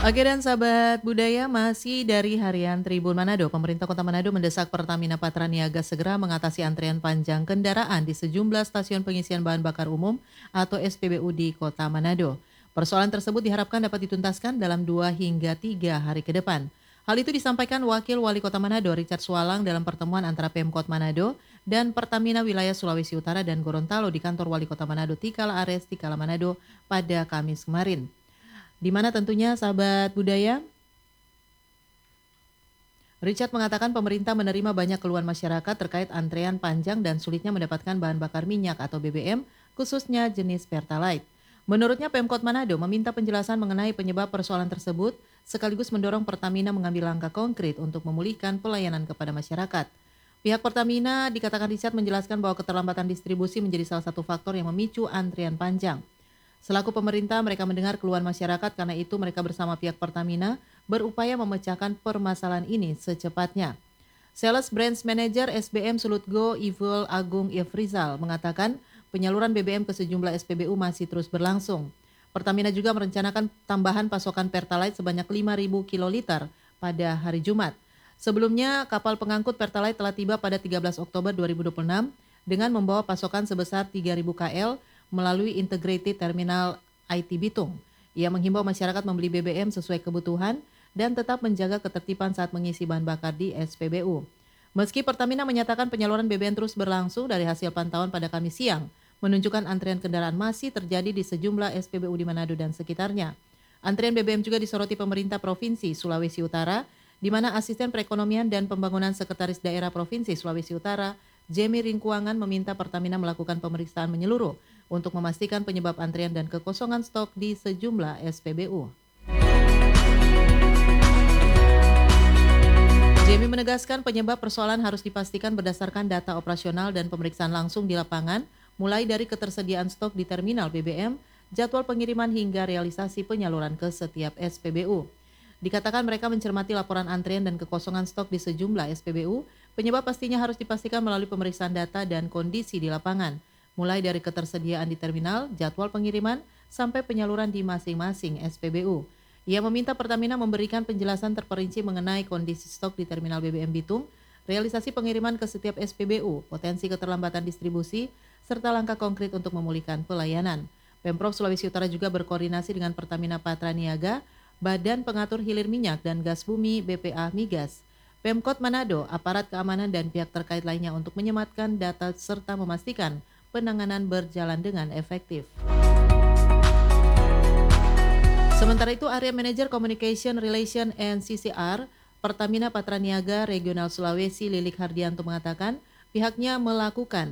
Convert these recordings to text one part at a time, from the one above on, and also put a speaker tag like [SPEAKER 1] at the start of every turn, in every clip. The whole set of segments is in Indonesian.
[SPEAKER 1] Oke dan sahabat budaya masih dari harian Tribun Manado, pemerintah Kota Manado mendesak Pertamina Patraniaga segera mengatasi antrian panjang kendaraan di sejumlah stasiun pengisian bahan bakar umum atau SPBU di Kota Manado. Persoalan tersebut diharapkan dapat dituntaskan dalam 2 hingga 3 hari ke depan. Hal itu disampaikan Wakil Wali Kota Manado Richard Sualang dalam pertemuan antara Pemkot Manado dan Pertamina Wilayah Sulawesi Utara dan Gorontalo di kantor Wali Kota Manado Tikala Ares Tikala Manado pada Kamis kemarin. Di mana tentunya sahabat budaya, Richard mengatakan pemerintah menerima banyak keluhan masyarakat terkait antrean panjang dan sulitnya mendapatkan bahan bakar minyak atau BBM, khususnya jenis Pertalite. Menurutnya Pemkot Manado meminta penjelasan mengenai penyebab persoalan tersebut, sekaligus mendorong Pertamina mengambil langkah konkret untuk memulihkan pelayanan kepada masyarakat. Pihak Pertamina dikatakan Richard menjelaskan bahwa keterlambatan distribusi menjadi salah satu faktor yang memicu antrian panjang. Selaku pemerintah, mereka mendengar keluhan masyarakat, karena itu mereka bersama pihak Pertamina berupaya memecahkan permasalahan ini secepatnya. Sales Branch Manager SBM Sulutgo Ivul Agung Ifrizal mengatakan penyaluran BBM ke sejumlah SPBU masih terus berlangsung. Pertamina juga merencanakan tambahan pasokan Pertalite sebanyak 5.000 kiloliter pada hari Jumat. Sebelumnya, kapal pengangkut Pertalite telah tiba pada 13 Oktober 2026 dengan membawa pasokan sebesar 3.000 KL melalui Integrated Terminal IT Bitung. Ia menghimbau masyarakat membeli BBM sesuai kebutuhan dan tetap menjaga ketertiban saat mengisi bahan bakar di SPBU. Meski Pertamina menyatakan penyaluran BBM terus berlangsung, dari hasil pantauan pada Kamis siang menunjukkan antrian kendaraan masih terjadi di sejumlah SPBU di Manado dan sekitarnya. Antrian BBM juga disoroti pemerintah Provinsi Sulawesi Utara, di mana Asisten Perekonomian dan Pembangunan Sekretaris Daerah Provinsi Sulawesi Utara, Jemi Ringkuangan, meminta Pertamina melakukan pemeriksaan menyeluruh untuk memastikan penyebab antrian dan kekosongan stok di sejumlah SPBU. Jemi menegaskan penyebab persoalan harus dipastikan berdasarkan data operasional dan pemeriksaan langsung di lapangan, mulai dari ketersediaan stok di terminal BBM, jadwal pengiriman hingga realisasi penyaluran ke setiap SPBU. Dikatakan mereka mencermati laporan antrian dan kekosongan stok di sejumlah SPBU, penyebab pastinya harus dipastikan melalui pemeriksaan data dan kondisi di lapangan, mulai dari ketersediaan di terminal, jadwal pengiriman, sampai penyaluran di masing-masing SPBU. Ia meminta Pertamina memberikan penjelasan terperinci mengenai kondisi stok di terminal BBM Bitung, realisasi pengiriman ke setiap SPBU, potensi keterlambatan distribusi, serta langkah konkret untuk memulihkan pelayanan. Pemprov Sulawesi Utara juga berkoordinasi dengan Pertamina Patraniaga, Badan Pengatur Hilir Minyak dan Gas Bumi BPA Migas, Pemkot Manado, aparat keamanan dan pihak terkait lainnya untuk menyematkan data serta memastikan penanganan berjalan dengan efektif. Sementara itu, Area Manager Communication Relation and CCR Pertamina Patraniaga Regional Sulawesi Lilik Hardianto mengatakan pihaknya melakukan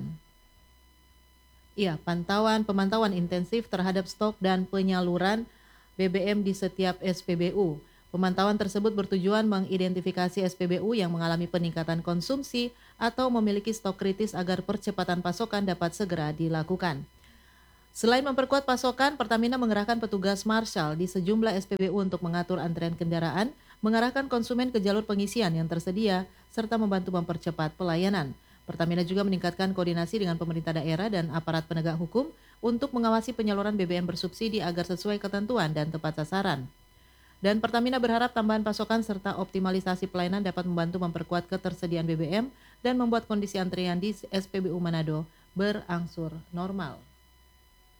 [SPEAKER 1] pemantauan intensif terhadap stok dan penyaluran BBM di setiap SPBU. Pemantauan tersebut bertujuan mengidentifikasi SPBU yang mengalami peningkatan konsumsi atau memiliki stok kritis agar percepatan pasokan dapat segera dilakukan. Selain memperkuat pasokan, Pertamina mengerahkan petugas marshal di sejumlah SPBU untuk mengatur antrean kendaraan, mengarahkan konsumen ke jalur pengisian yang tersedia, serta membantu mempercepat pelayanan. Pertamina juga meningkatkan koordinasi dengan pemerintah daerah dan aparat penegak hukum untuk mengawasi penyaluran BBM bersubsidi agar sesuai ketentuan dan tepat sasaran. Dan Pertamina berharap tambahan pasokan serta optimalisasi pelayanan dapat membantu memperkuat ketersediaan BBM dan membuat kondisi antrian di SPBU Manado berangsur normal.